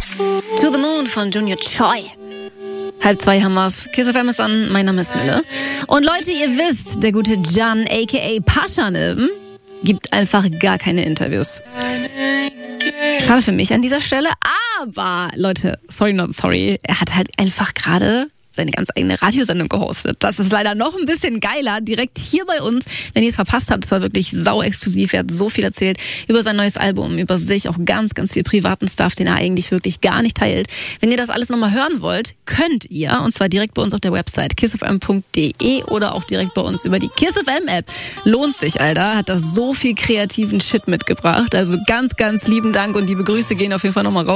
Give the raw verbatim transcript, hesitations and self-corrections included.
To the Moon von Junior Choi. Halb zwei haben wir's. Kiss F M ist an, mein Name ist Mille. Und Leute, ihr wisst, der gute Can, aka Paschanim, gibt einfach gar keine Interviews. Schade für mich an dieser Stelle, aber Leute, sorry not sorry, er hat halt einfach gerade seine ganz eigene Radiosendung gehostet. Das ist leider noch ein bisschen geiler, direkt hier bei uns. Wenn ihr es verpasst habt, es war wirklich sau exklusiv. Er hat so viel erzählt über sein neues Album, über sich, auch ganz, ganz viel privaten Stuff, den er eigentlich wirklich gar nicht teilt. Wenn ihr das alles nochmal hören wollt, könnt ihr, und zwar direkt bei uns auf der Website kiss f m punkt d e oder auch direkt bei uns über die Kiss F M App. Lohnt sich, Alter. Hat da so viel kreativen Shit mitgebracht. Also ganz, ganz lieben Dank und liebe Grüße gehen auf jeden Fall nochmal raus.